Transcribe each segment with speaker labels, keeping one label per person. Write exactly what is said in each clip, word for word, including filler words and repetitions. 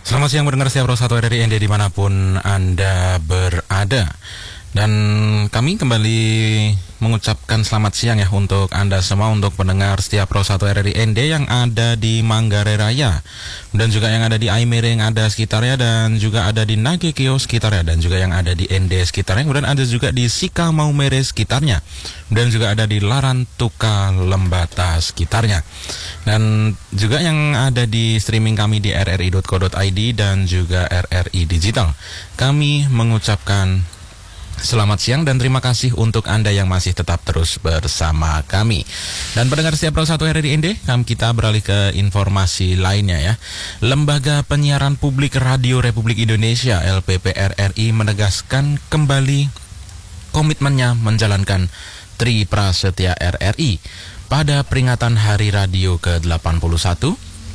Speaker 1: Selamat siang mendengar setiap Pro satu R R I N D dimanapun Anda berada. Dan kami kembali mengucapkan selamat siang ya untuk Anda semua, untuk pendengar setiap Pro satu R R I N D yang ada di Manggarai Raya, dan juga yang ada di Aimere yang ada sekitarnya, dan juga ada di Nagekeo sekitarnya, dan juga yang ada di N D sekitarnya, kemudian ada juga di Sika Maumere sekitarnya, dan juga ada di Larantuka Lembata sekitarnya, dan juga yang ada di streaming kami di r r i dot co dot i d dan juga R R I Digital. Kami mengucapkan selamat siang dan terima kasih untuk Anda yang masih tetap terus bersama kami. Dan pendengar setiap Pro satu R R I N D, kami kita beralih ke informasi lainnya ya. Lembaga Penyiaran Publik Radio Republik Indonesia L P P R R I menegaskan kembali komitmennya menjalankan Tri Prasetya R R I pada peringatan Hari Radio ke delapan puluh satu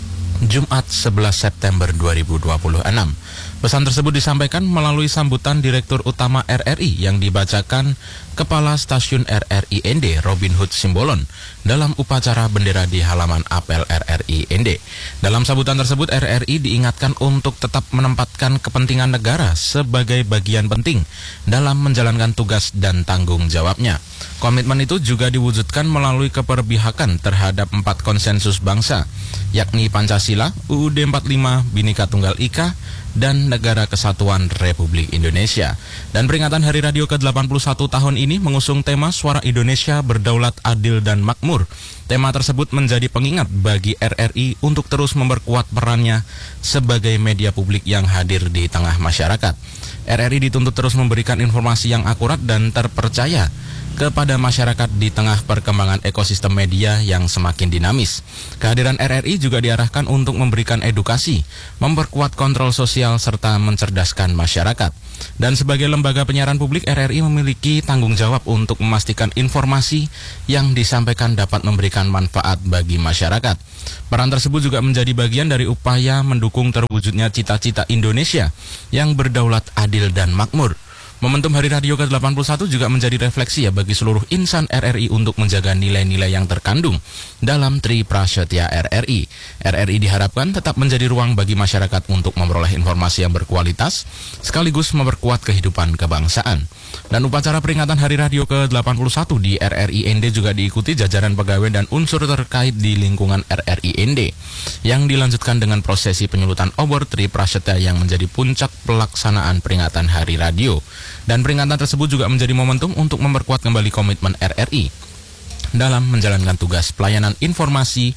Speaker 1: Jumat sebelas September dua ribu dua puluh enam. Pesan tersebut disampaikan melalui sambutan Direktur Utama R R I yang dibacakan Kepala Stasiun R R I N D Robin Hood Simbolon dalam upacara bendera di halaman apel R R I N D. Dalam sambutan tersebut, R R I diingatkan untuk tetap menempatkan kepentingan negara sebagai bagian penting dalam menjalankan tugas dan tanggung jawabnya. Komitmen itu juga diwujudkan melalui keberpihakan terhadap empat konsensus bangsa, yakni Pancasila, U U D empat puluh lima, Bhinneka Tunggal Ika, dan Negara Kesatuan Republik Indonesia. Dan peringatan Hari Radio ke delapan puluh satu tahun ini mengusung tema Suara Indonesia Berdaulat, Adil, dan Makmur. Tema tersebut menjadi pengingat bagi R R I untuk terus memperkuat perannya sebagai media publik yang hadir di tengah masyarakat. R R I dituntut terus memberikan informasi yang akurat dan terpercaya kepada masyarakat di tengah perkembangan ekosistem media yang semakin dinamis. Kehadiran R R I juga diarahkan untuk memberikan edukasi, memperkuat kontrol sosial, serta mencerdaskan masyarakat. Dan sebagai lembaga penyiaran publik, R R I memiliki tanggung jawab untuk memastikan informasi yang disampaikan dapat memberikan manfaat bagi masyarakat. Peran tersebut juga menjadi bagian dari upaya mendukung terwujudnya cita-cita Indonesia yang berdaulat, adil, dan makmur. Momentum Hari Radio ke delapan puluh satu juga menjadi refleksi ya bagi seluruh insan R R I untuk menjaga nilai-nilai yang terkandung dalam Tri Prasetya R R I. R R I diharapkan tetap menjadi ruang bagi masyarakat untuk memperoleh informasi yang berkualitas, sekaligus memperkuat kehidupan kebangsaan. Dan upacara peringatan Hari Radio ke delapan puluh satu di R R I N D juga diikuti jajaran pegawai dan unsur terkait di lingkungan R R I N D, yang dilanjutkan dengan prosesi penyulutan obor Tri Prasetya yang menjadi puncak pelaksanaan peringatan Hari Radio. Dan peringatan tersebut juga menjadi momentum untuk memperkuat kembali komitmen R R I dalam menjalankan tugas pelayanan informasi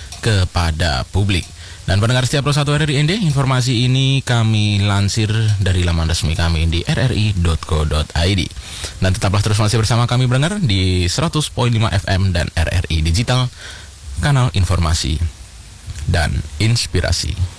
Speaker 1: kepada publik. Dan pendengar setiap Pro satu R R I N D, informasi ini kami lansir dari laman resmi kami di r r i dot co dot i d. Dan tetaplah terus masih bersama kami pendengar di seratus koma lima F M dan R R I Digital, kanal informasi dan inspirasi.